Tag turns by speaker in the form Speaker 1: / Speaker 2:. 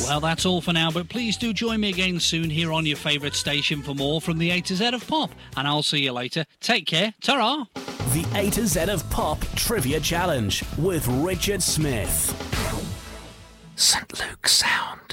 Speaker 1: Well, that's all for now, but please do join me again soon here on your favourite station for more from the A to Z of Pop. And I'll see you later. Take care. Ta-ra!
Speaker 2: The A to Z of Pop Trivia Challenge with Richard Smith.
Speaker 3: St. Luke's Sound.